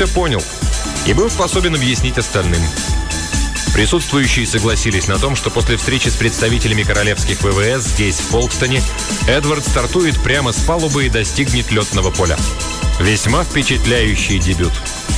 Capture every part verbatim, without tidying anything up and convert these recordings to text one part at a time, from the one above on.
все понял и был способен объяснить остальным. Присутствующие согласились на том, что после встречи с представителями королевских ВВС здесь, в Фолкстоне, Эдвард стартует прямо с палубы и достигнет летного поля. Весьма впечатляющий дебют.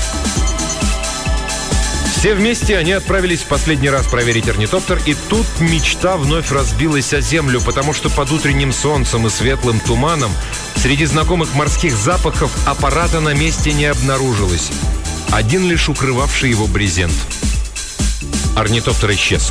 Все вместе они отправились в последний раз проверить орнитоптер, и тут мечта вновь разбилась о землю, потому что под утренним солнцем и светлым туманом среди знакомых морских запахов аппарата на месте не обнаружилось. Один лишь укрывавший его брезент. Орнитоптер исчез.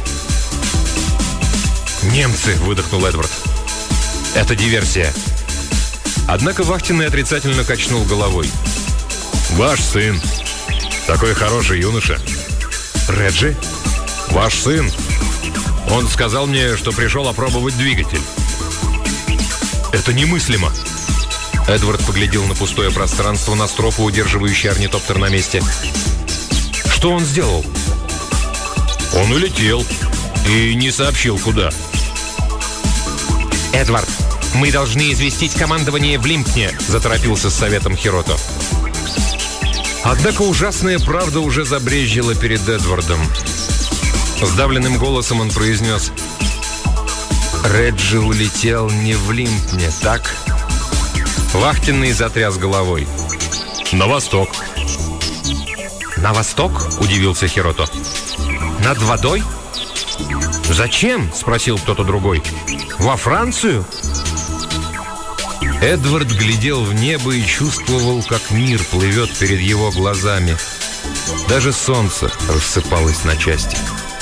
«Немцы!» — выдохнул Эдвард. «Это диверсия». Однако вахтенный отрицательно качнул головой. «Ваш сын. Такой хороший юноша». «Реджи?» «Ваш сын. Он сказал мне, что пришел опробовать двигатель». «Это немыслимо». Эдвард поглядел на пустое пространство, на стропу, удерживающую орнитоптер на месте. «Что он сделал?» «Он улетел и не сообщил, куда». «Эдвард, мы должны известить командование в Лимпне», — заторопился с советом Хирото. Однако ужасная правда уже забрезжила перед Эдвардом. Сдавленным голосом он произнес: «Реджи улетел не в Лимпне, так?» Вахтенный затряс головой. «На восток». «На восток?» — удивился Хирото. «Над водой?» «Зачем?» — спросил кто-то другой. «Во Францию?» Эдвард глядел в небо и чувствовал, как мир плывет перед его глазами. Даже солнце рассыпалось на части.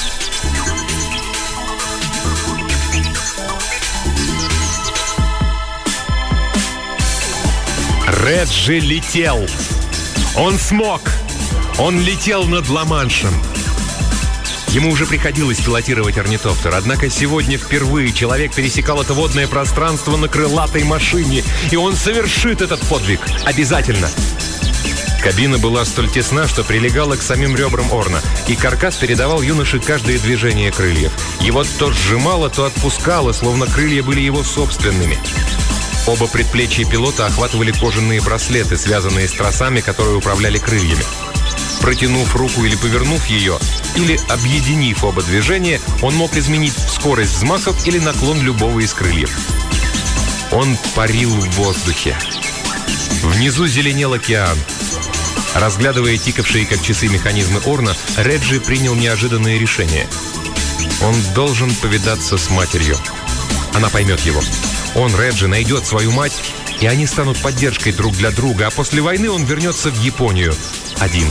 Реджи летел. Он смог. Он летел над Ла-Маншем. Ему уже приходилось пилотировать орнитоптер, однако сегодня впервые человек пересекал это водное пространство на крылатой машине, и он совершит этот подвиг. Обязательно. Кабина была столь тесна, что прилегала к самим ребрам Орна, и каркас передавал юноше каждое движение крыльев. Его то сжимало, то отпускало, словно крылья были его собственными. Оба предплечья пилота охватывали кожаные браслеты, связанные с тросами, которые управляли крыльями. Протянув руку или повернув ее, или объединив оба движения, он мог изменить скорость взмахов или наклон любого из крыльев. Он парил в воздухе. Внизу зеленел океан. Разглядывая тикавшие как часы механизмы Орна, Реджи принял неожиданное решение. Он должен повидаться с матерью. Она поймет его. Он, Реджи, найдет свою мать, и они станут поддержкой друг для друга, а после войны он вернется в Японию. Один.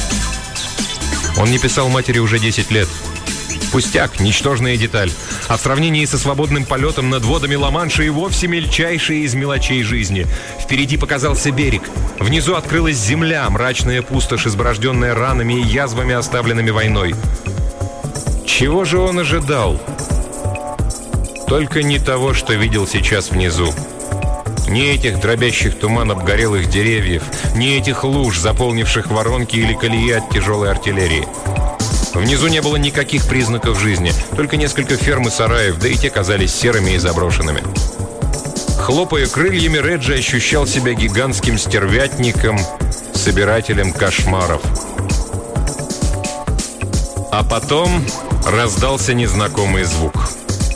Он не писал матери уже десять лет. Пустяк, ничтожная деталь. А в сравнении со свободным полетом над водами Ла-Манша и вовсе мельчайшие из мелочей жизни. Впереди показался берег. Внизу открылась земля, мрачная пустошь, изборожденная ранами и язвами, оставленными войной. Чего же он ожидал? Только не того, что видел сейчас внизу. Ни этих дробящих туман обгорелых деревьев, ни этих луж, заполнивших воронки или колеи от тяжелой артиллерии. Внизу не было никаких признаков жизни, только несколько ферм и сараев, да и те казались серыми и заброшенными. Хлопая крыльями, Реджи ощущал себя гигантским стервятником, собирателем кошмаров. А потом раздался незнакомый звук.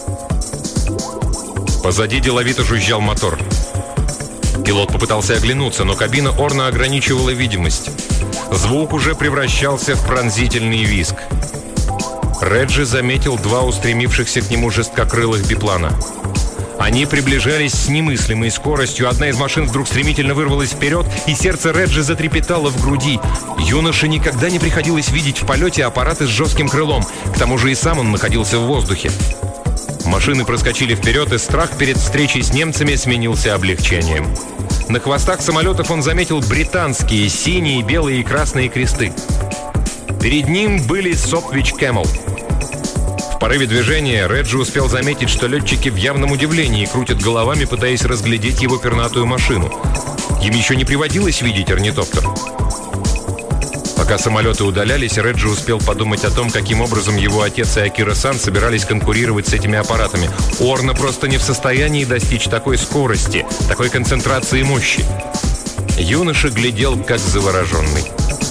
Позади деловито жужжал мотор. Пилот попытался оглянуться, но кабина Орна ограничивала видимость. Звук уже превращался в пронзительный визг. Реджи заметил два устремившихся к нему жесткокрылых биплана. Они приближались с немыслимой скоростью. Одна из машин вдруг стремительно вырвалась вперед, и сердце Реджи затрепетало в груди. Юноше никогда не приходилось видеть в полете аппараты с жестким крылом. К тому же и сам он находился в воздухе. Машины проскочили вперед, и страх перед встречей с немцами сменился облегчением. На хвостах самолетов он заметил британские синие, белые и красные кресты. Перед ним были Сопвич Кэмел. В порыве движения Реджи успел заметить, что летчики в явном удивлении крутят головами, пытаясь разглядеть его пернатую машину. Им еще не приводилось видеть орнитоптер. Пока самолеты удалялись, Реджи успел подумать о том, каким образом его отец и Акира-сан собирались конкурировать с этими аппаратами. Орна просто не в состоянии достичь такой скорости, такой концентрации мощи. Юноша глядел, как завороженный.